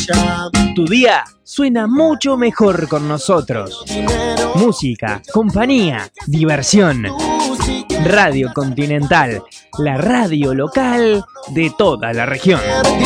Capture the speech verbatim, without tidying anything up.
Tu día suena mucho mejor con nosotros. Música, compañía, diversión. Radio Continental, la radio local de toda la región.